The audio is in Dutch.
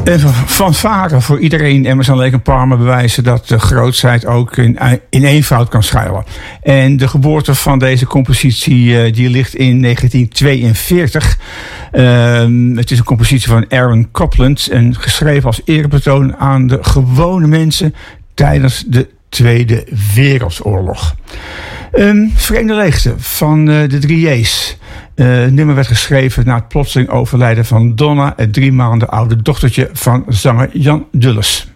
Een fanfare voor iedereen. Emerson, Lake and Palmer bewijzen dat de grootsheid ook in eenvoud kan schuilen. En de geboorte van deze compositie die ligt in 1942. Het is een compositie van Aaron Copland en geschreven als eerbetoon aan de gewone mensen tijdens de Tweede Wereldoorlog. Vreemde Leegte van de 3J's. Het nummer werd geschreven na het plotseling overlijden van Donna, het 3 maanden oude dochtertje van zanger Jan Dulles.